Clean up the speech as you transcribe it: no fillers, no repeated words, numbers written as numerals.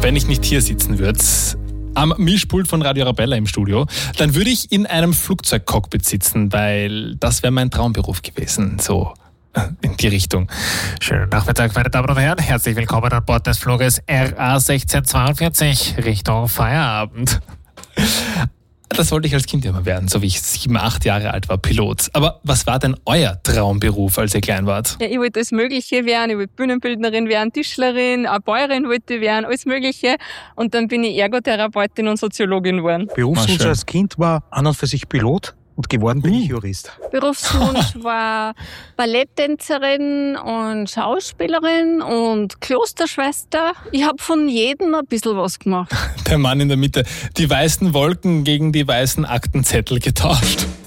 Wenn ich nicht hier sitzen würde, am Mischpult von Radio Arabella im Studio, dann würde ich in einem Flugzeugcockpit sitzen, weil das wäre mein Traumberuf gewesen, so in die Richtung. Schönen Nachmittag, meine Damen und Herren. Herzlich willkommen an Bord des Fluges RA 1642 Richtung Feierabend. Das wollte ich als Kind immer werden, so wie ich 7, 8 Jahre alt war, Pilot. Aber was war denn euer Traumberuf, als ihr klein wart? Ja, ich wollte alles Mögliche werden. Ich wollte Bühnenbildnerin werden, Tischlerin, eine Bäuerin wollte ich werden, alles Mögliche. Und dann bin ich Ergotherapeutin und Soziologin geworden. Berufswunsch als Kind war an und für sich Pilot und geworden bin ich Jurist. Berufswunsch war Balletttänzerin und Schauspielerin und Klosterschwester. Ich habe von jedem ein bisschen was gemacht. Der Mann in der Mitte. Die weißen Wolken gegen die weißen Aktenzettel getauscht.